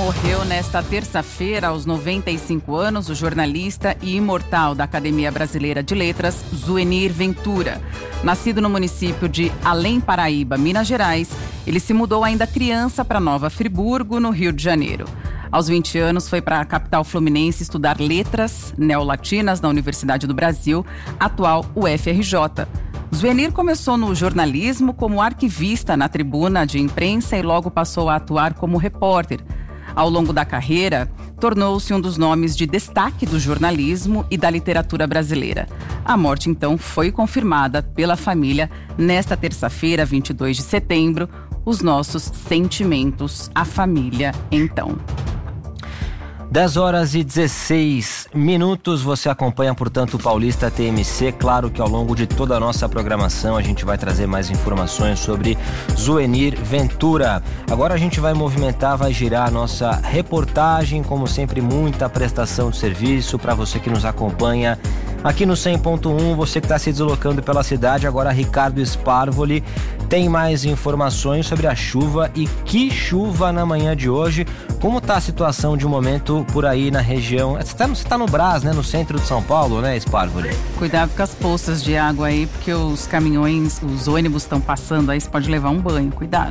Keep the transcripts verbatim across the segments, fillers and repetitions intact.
Morreu nesta terça-feira, aos noventa e cinco anos, o jornalista e imortal da Academia Brasileira de Letras, Zuenir Ventura. Nascido no município de Além Paraíba, Minas Gerais, ele se mudou ainda criança para Nova Friburgo, no Rio de Janeiro. Aos vinte anos, foi para a capital fluminense estudar letras neolatinas na Universidade do Brasil, atual U F R J. Zuenir começou no jornalismo como arquivista na tribuna de imprensa e logo passou a atuar como repórter. Ao longo da carreira, tornou-se um dos nomes de destaque do jornalismo e da literatura brasileira. A morte, então, foi confirmada pela família nesta terça-feira, vinte e dois de setembro. Os nossos sentimentos à família, então. dez horas e dezesseis minutos, você acompanha, portanto, o Paulista T M C. Claro que ao longo de toda a nossa programação a gente vai trazer mais informações sobre Zuenir Ventura. Agora a gente vai movimentar, vai girar a nossa reportagem, como sempre, muita prestação de serviço para você que nos acompanha aqui no cem ponto um, você que está se deslocando pela cidade. Agora Ricardo Sparvoli tem mais informações sobre a chuva, e que chuva na manhã de hoje. Como está a situação de um momento por aí na região? Você está tá no Brás, né? No centro de São Paulo, né, Sparvoli? Cuidado com as poças de água aí, porque os caminhões, os ônibus estão passando aí, você pode levar um banho, cuidado.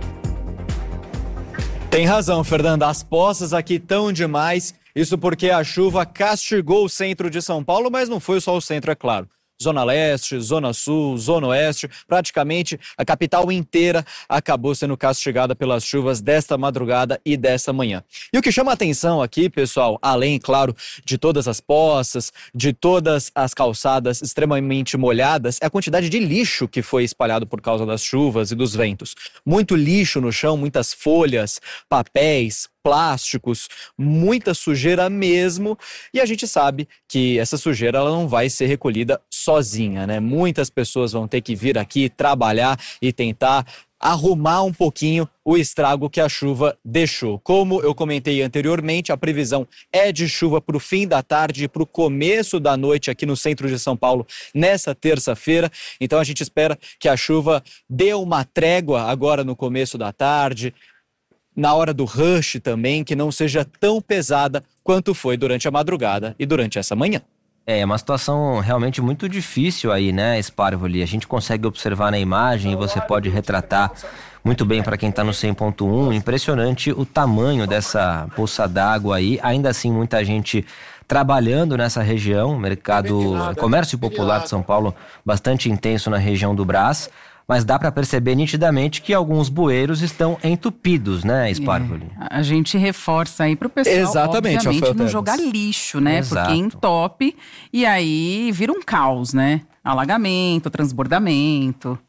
Tem razão, Fernanda, as poças aqui estão demais. Isso porque a chuva castigou o centro de São Paulo, mas não foi só o centro, é claro. Zona Leste, Zona Sul, Zona Oeste, praticamente a capital inteira acabou sendo castigada pelas chuvas desta madrugada e desta manhã. E o que chama a atenção aqui, pessoal, além, claro, de todas as poças, de todas as calçadas extremamente molhadas, é a quantidade de lixo que foi espalhado por causa das chuvas e dos ventos. Muito lixo no chão, muitas folhas, papéis, plásticos, muita sujeira mesmo, e a gente sabe que essa sujeira ela não vai ser recolhida sozinha, né? Muitas pessoas vão ter que vir aqui trabalhar e tentar arrumar um pouquinho o estrago que a chuva deixou. Como eu comentei anteriormente, a previsão é de chuva para o fim da tarde e para o começo da noite aqui no centro de São Paulo nessa terça-feira. Então a gente espera que a chuva dê uma trégua agora no começo da tarde, na hora do rush também, que não seja tão pesada quanto foi durante a madrugada e durante essa manhã. É uma situação realmente muito difícil aí, né, Sparvoli? A gente consegue observar na imagem e você pode retratar muito bem para quem está no cem ponto um. Impressionante o tamanho dessa poça d'água aí. Ainda assim, muita gente trabalhando nessa região. Mercado, comércio popular de São Paulo bastante intenso na região do Brás. Mas dá para perceber nitidamente que alguns bueiros estão entupidos, né, Sparvoli? É, a gente reforça aí pro pessoal, exatamente, obviamente, não jogar lixo, né? Exato. Porque entope e aí vira um caos, né? Alagamento, transbordamento.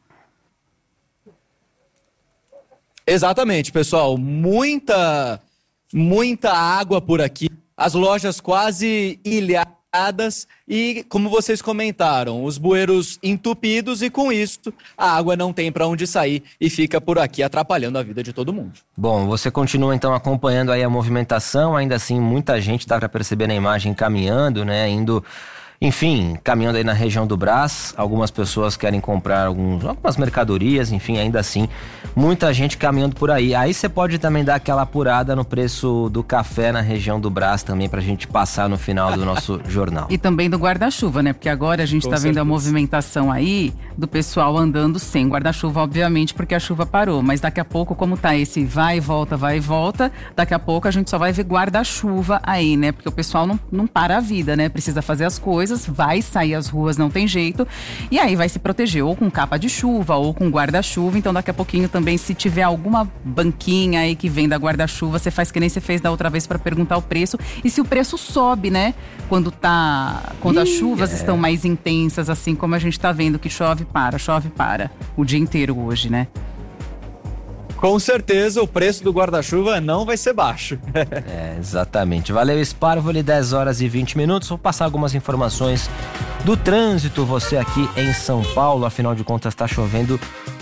Exatamente, pessoal. Muita, muita água por aqui. As lojas quase ilhadas. E, como vocês comentaram, os bueiros entupidos, e com isso a água não tem para onde sair e fica por aqui atrapalhando a vida de todo mundo. Bom, você continua então acompanhando aí a movimentação. Ainda assim, muita gente dá para perceber na imagem caminhando, né, indo, enfim, caminhando aí na região do Brás. Algumas pessoas querem comprar alguns, algumas mercadorias, enfim, ainda assim, muita gente caminhando por aí. Aí você pode também dar aquela apurada no preço do café na região do Brás também, pra gente passar no final do nosso jornal. E também do guarda-chuva, né? Porque agora a gente Com tá vendo certeza. a movimentação aí do pessoal andando sem guarda-chuva, obviamente, porque a chuva parou. Mas daqui a pouco, como tá esse vai e volta, vai e volta, daqui a pouco a gente só vai ver guarda-chuva aí, né? Porque o pessoal não, não para a vida, né? Precisa fazer as coisas, vai sair às ruas, não tem jeito, e aí vai se proteger ou com capa de chuva ou com guarda-chuva. Então daqui a pouquinho também, se tiver alguma banquinha aí que venda guarda-chuva, você faz que nem você fez da outra vez para perguntar o preço, e se o preço sobe, né, quando tá, quando Ih, as chuvas é. estão mais intensas, assim como a gente tá vendo que chove para, chove para o dia inteiro hoje, né? Com certeza o preço do guarda-chuva não vai ser baixo. É, exatamente. Valeu, Sparvoli, dez horas e vinte minutos. Vou passar algumas informações do trânsito, você aqui em São Paulo. Afinal de contas, está chovendo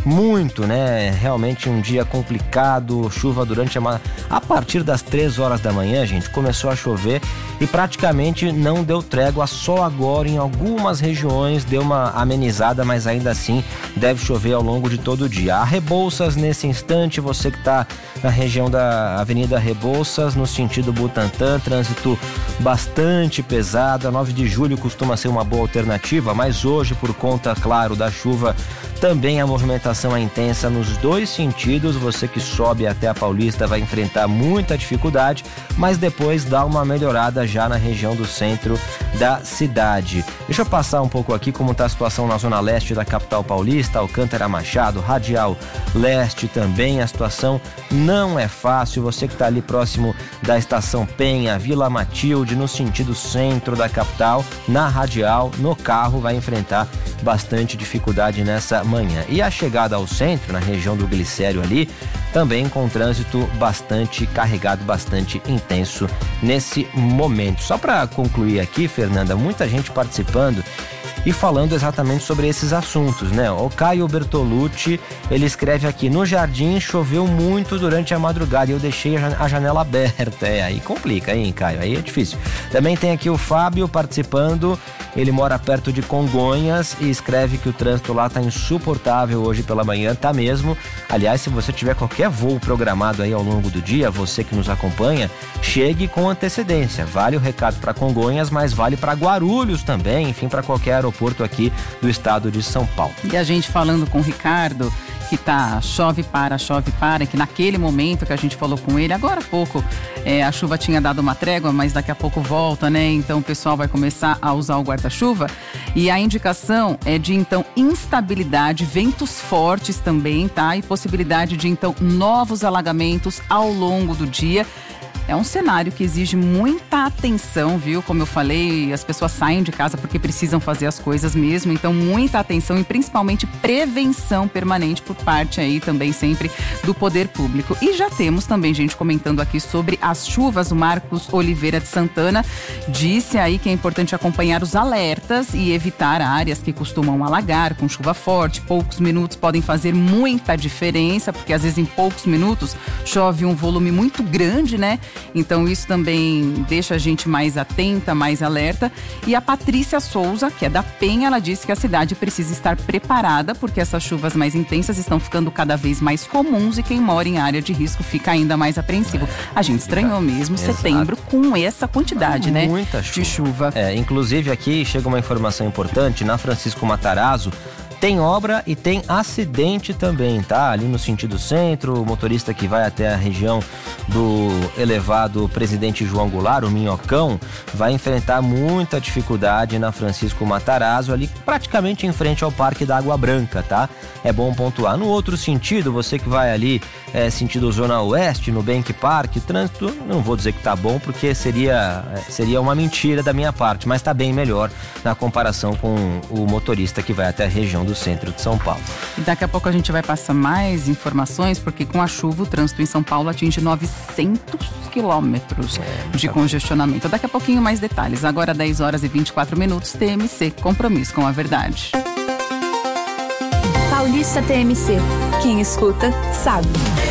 muito, né? Realmente um dia complicado, chuva durante a... Ma... A partir das três horas da manhã, gente, começou a chover e praticamente não deu trégua, só agora em algumas regiões deu uma amenizada, mas ainda assim deve chover ao longo de todo o dia. Há Rebouças nesse instante, você que está na região da Avenida Rebouças, no sentido Butantã, trânsito bastante pesado. A nove de julho costuma ser uma boa alternativa, mas hoje, por conta, claro, da chuva, também a movimentação é intensa nos dois sentidos. Você que sobe até a Paulista vai enfrentar muita dificuldade, mas depois dá uma melhorada já na região do centro da cidade. Deixa eu passar um pouco aqui como está a situação na zona leste da capital paulista, Alcântara Machado, Radial Leste também. A situação não é fácil. Você que está ali próximo da Estação Penha, Vila Matilde, no sentido centro da capital, na Radial, no carro, vai enfrentar bastante dificuldade nessa manhã. E a chegada ao centro, na região do Glicério ali, também com trânsito bastante carregado, bastante intenso nesse momento. Só para concluir aqui, Fernanda, muita gente participando e falando exatamente sobre esses assuntos, né? O Caio Bertolucci, ele escreve aqui: no jardim choveu muito durante a madrugada e eu deixei a janela aberta. É, aí complica, hein, Caio? Aí é difícil. Também tem aqui o Fábio participando, ele mora perto de Congonhas e escreve que o trânsito lá tá insuportável hoje pela manhã, tá mesmo. Aliás, se você tiver qualquer voo programado aí ao longo do dia, você que nos acompanha, chegue com antecedência. Vale o recado para Congonhas, mas vale para Guarulhos também, enfim, para qualquer aeroporto aqui do estado de São Paulo. E a gente falando com o Ricardo, que tá chove para, chove para, que naquele momento que a gente falou com ele, agora há pouco, é, a chuva tinha dado uma trégua, mas daqui a pouco volta, né? Então o pessoal vai começar a usar o guarda-chuva e a indicação é de, então, instabilidade, ventos fortes também, tá? E possibilidade de, então, novos alagamentos ao longo do dia. É um cenário que exige muita atenção, viu? Como eu falei, as pessoas saem de casa porque precisam fazer as coisas mesmo. Então, muita atenção e principalmente prevenção permanente por parte aí também sempre do poder público. E já temos também gente comentando aqui sobre as chuvas. O Marcos Oliveira de Santana disse aí que é importante acompanhar os alertas e evitar áreas que costumam alagar com chuva forte. Poucos minutos podem fazer muita diferença, porque às vezes em poucos minutos chove um volume muito grande, né? Então isso também deixa a gente mais atenta, mais alerta. E a Patrícia Souza, que é da Penha, ela disse que a cidade precisa estar preparada porque essas chuvas mais intensas estão ficando cada vez mais comuns e quem mora em área de risco fica ainda mais apreensivo. A gente estranhou mesmo Exato. setembro com essa quantidade, né? Muita chuva. De chuva. É, inclusive aqui chega uma informação importante, na Francisco Matarazzo tem obra e tem acidente também, tá? Ali no sentido centro, o motorista que vai até a região do elevado Presidente João Goulart, o Minhocão, vai enfrentar muita dificuldade na Francisco Matarazzo, ali praticamente em frente ao Parque da Água Branca, tá? É bom pontuar. No outro sentido, você que vai ali, é, sentido Zona Oeste, no Bank Park, trânsito, não vou dizer que tá bom, porque seria, seria uma mentira da minha parte, mas tá bem melhor na comparação com o motorista que vai até a região do centro de São Paulo. E daqui a pouco a gente vai passar mais informações, porque com a chuva o trânsito em São Paulo atinge novecentos quilômetros é, de congestionamento. Daqui a pouquinho mais detalhes. Agora dez horas e vinte e quatro minutos, T M C, compromisso com a verdade. Paulista T M C, quem escuta sabe.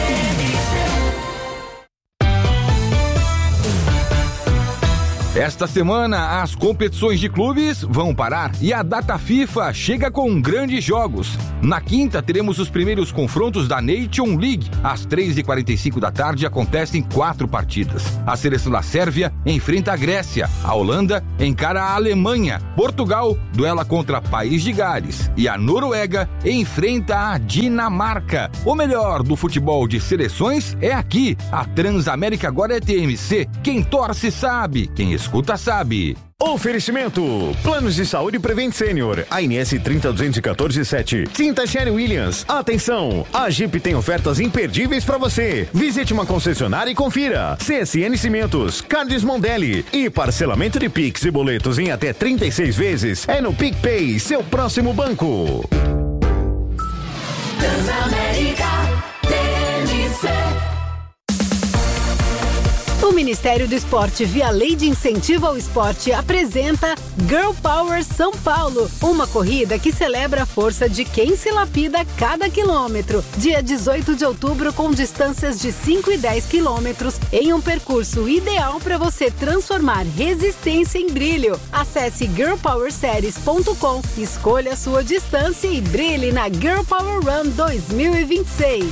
Esta semana, as competições de clubes vão parar e a data FIFA chega com grandes jogos. Na quinta, teremos os primeiros confrontos da Nation League. Às três e quarenta e cinco da tarde, acontecem quatro partidas. A seleção da Sérvia enfrenta a Grécia. A Holanda encara a Alemanha. Portugal duela contra País de Gales. E a Noruega enfrenta a Dinamarca. O melhor do futebol de seleções é aqui. A Transamérica agora é T M C. Quem torce sabe. Quem escuta sabe. Oferecimento: Planos de Saúde Prevent Sênior, A N S trinta duzentos e quatorze sete. Tinta Sherry Williams. Atenção, a Jeep tem ofertas imperdíveis para você. Visite uma concessionária e confira. C S N Cimentos, Cardes Mondelli e parcelamento de Pix e boletos em até trinta e seis vezes é no PicPay, seu próximo banco. Transamérica T M C. O Ministério do Esporte, via Lei de Incentivo ao Esporte, apresenta Girl Power São Paulo, uma corrida que celebra a força de quem se lapida a cada quilômetro. Dia dezoito de outubro, com distâncias de cinco e dez quilômetros, em um percurso ideal para você transformar resistência em brilho. Acesse girl power series ponto com, escolha a sua distância e brilhe na Girl Power Run dois mil e vinte e seis.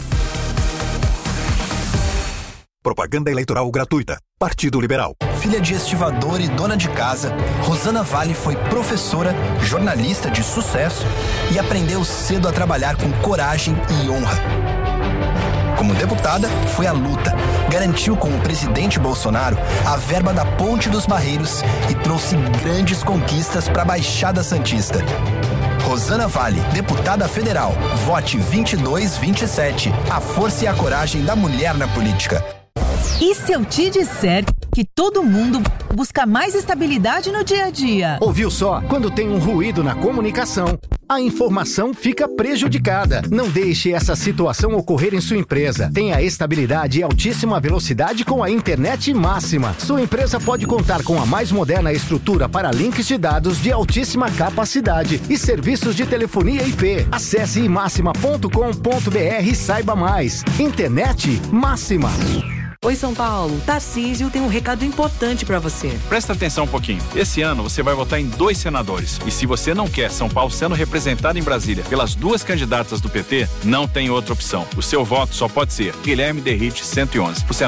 Propaganda eleitoral gratuita. Partido Liberal. Filha de estivador e dona de casa, Rosana Vale foi professora, jornalista de sucesso e aprendeu cedo a trabalhar com coragem e honra. Como deputada, foi à luta, garantiu com o presidente Bolsonaro a verba da Ponte dos Barreiros e trouxe grandes conquistas para a Baixada Santista. Rosana Vale, deputada federal. Vote vinte e dois vinte e sete. A força e a coragem da mulher na política. E se eu te disser que todo mundo busca mais estabilidade no dia a dia? Ouviu só? Quando tem um ruído na comunicação, a informação fica prejudicada. Não deixe essa situação ocorrer em sua empresa. Tenha estabilidade e altíssima velocidade com a internet máxima. Sua empresa pode contar com a mais moderna estrutura para links de dados de altíssima capacidade e serviços de telefonia I P. Acesse i máxima ponto com ponto b r e saiba mais. Internet máxima. Oi, São Paulo. Tarcísio tem um recado importante para você. Presta atenção um pouquinho. Esse ano você vai votar em dois senadores. E se você não quer São Paulo sendo representado em Brasília pelas duas candidatas do P T, não tem outra opção. O seu voto só pode ser Guilherme Derrite cento e onze.